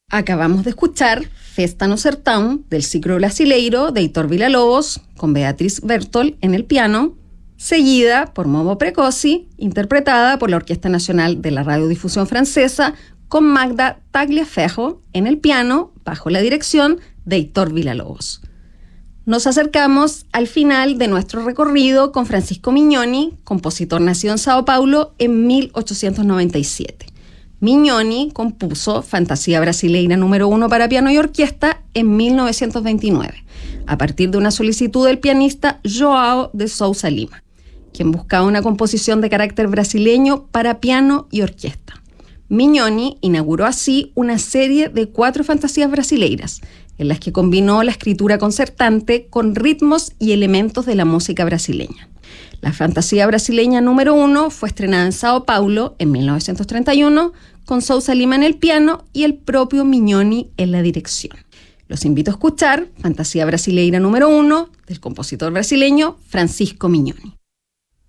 Acabamos de escuchar Festa no Sertão, del ciclo brasileiro de Heitor Villa-Lobos, con Beatriz Bertol en el piano, seguida por Momo Precossi, interpretada por la Orquesta Nacional de la Radiodifusión Francesa, con Magda Tagliaferro en el piano, bajo la dirección de Heitor Villa-Lobos. Nos acercamos al final de nuestro recorrido con Francisco Mignoni, compositor nacido en Sao Paulo en 1897. Mignoni compuso Fantasía Brasileira número 1 para piano y orquesta en 1929, a partir de una solicitud del pianista João de Souza Lima, quien buscaba una composición de carácter brasileño para piano y orquesta. Mignoni inauguró así una serie de 4 fantasías brasileiras, en las que combinó la escritura concertante con ritmos y elementos de la música brasileña. La Fantasía Brasileña número 1 fue estrenada en Sao Paulo en 1931, con Souza Lima en el piano y el propio Mignoni en la dirección. Los invito a escuchar Fantasía Brasileira número 1 del compositor brasileño Francisco Mignoni.